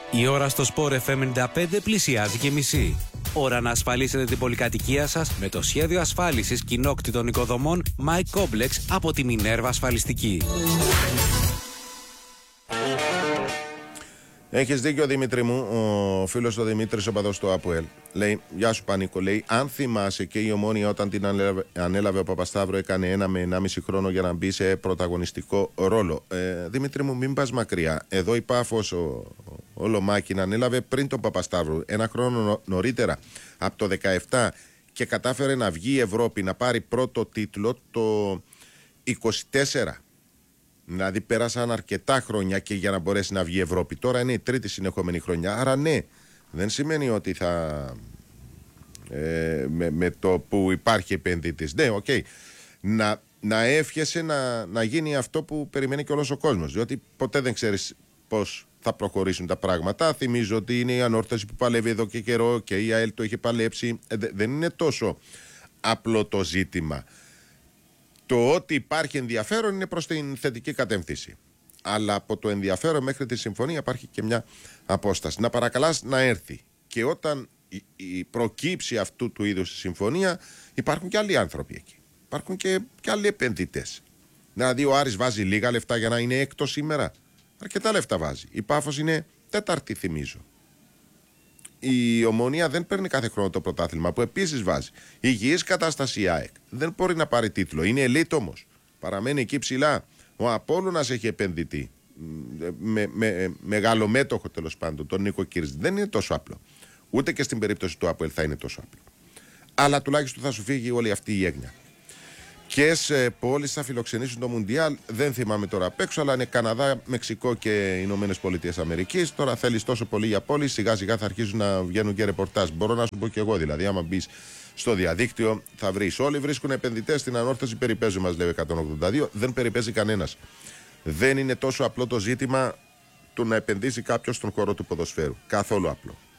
Η ώρα στο Sport FM 95 πλησιάζει και μισή. Ώρα να ασφαλίσετε την πολυκατοικία σας με το σχέδιο ασφάλισης κοινόκτητων οικοδομών My Complex από τη Minerva Ασφαλιστική. Έχεις δίκιο, Δημήτρη μου. Ο φίλος ο Δημήτρης, ο παδός του ΑΠΟΕΛ, λέει: Γεια σου, Πανίκο. Λέει: Αν θυμάσαι, και η Ομόνοια όταν την ανέλαβε ο Παπασταύρου έκανε 1 με 1,5 χρόνο για να μπει σε πρωταγωνιστικό ρόλο. Δημήτρη μου, μην πας μακριά. Εδώ η Πάφος, ο Λομάκιν ανέλαβε πριν τον Παπασταύρου, 1 χρόνο νωρίτερα, από το 17, και κατάφερε να βγει η Ευρώπη, να πάρει πρώτο τίτλο το 24. Δηλαδή πέρασαν αρκετά χρόνια και για να μπορέσει να βγει η Ευρώπη. Τώρα είναι η 3η συνεχόμενη χρονιά. Άρα ναι, δεν σημαίνει ότι θα με το που υπάρχει επενδυτής. Ναι, οκ. Να εύχεσαι να γίνει αυτό που περιμένει και όλος ο κόσμος. Διότι ποτέ δεν ξέρεις πώς θα προχωρήσουν τα πράγματα. Θυμίζω ότι είναι η Ανόρθωση που παλεύει εδώ και καιρό και η ΑΕΛ το είχε παλέψει. Δεν είναι τόσο απλό το ζήτημα. Το ότι υπάρχει ενδιαφέρον είναι προς την θετική κατεύθυνση. Αλλά από το ενδιαφέρον μέχρι τη συμφωνία υπάρχει και μια απόσταση. Να παρακαλάς να έρθει. Και όταν προκύψει αυτού του είδους η συμφωνία, υπάρχουν και άλλοι άνθρωποι εκεί. Υπάρχουν και άλλοι επενδυτές. Δηλαδή, ο Άρης βάζει λίγα λεφτά για να είναι έκτος σήμερα. Αρκετά λεφτά βάζει. Η Πάφος είναι 4η, θυμίζω. Η Ομόνοια δεν παίρνει κάθε χρόνο το πρωτάθλημα, που επίσης βάζει. Υγιής κατάσταση η ΑΕΚ. Δεν μπορεί να πάρει τίτλο. Είναι ελίτ όμως. Παραμένει εκεί ψηλά. Ο Απόλλωνας έχει επενδυτή. Μεγάλο μέτοχο τέλος πάντων, τον Νίκο Κύρζη. Δεν είναι τόσο απλό. Ούτε και στην περίπτωση του ΑΠΟΕΛ θα είναι τόσο απλό. Αλλά τουλάχιστον θα σου φύγει όλη αυτή η έγνοια. Ποιες πόλεις θα φιλοξενήσουν το Μουντιάλ, δεν θυμάμαι τώρα απ' έξω, αλλά είναι Καναδά, Μεξικό και Ηνωμένες Πολιτείες Αμερικής. Τώρα θέλεις τόσο πολύ για πόλεις, σιγά σιγά θα αρχίσουν να βγαίνουν και ρεπορτάζ. Μπορώ να σου πω και εγώ δηλαδή, άμα μπεις στο διαδίκτυο θα βρεις. Όλοι βρίσκουν επενδυτές στην Ανόρθωση, περιπέζει, μας λέει 182, δεν περιπέζει κανένας. Δεν είναι τόσο απλό το ζήτημα του να επενδύσει κάποιος στον χώρο του ποδοσφαίρου. Καθόλου απλό.